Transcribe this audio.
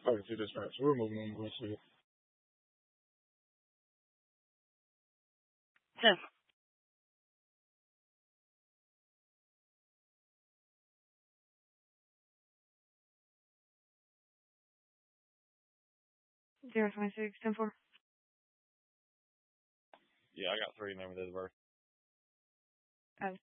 Sorry, to dispatch. We're moving on. Go see it. 10. 026, 10-4. Yeah, I got 3 named as birth. Oh.